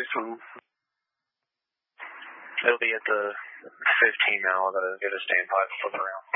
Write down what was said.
one? It'll be at the 15 now. I'll go to stand by flip around.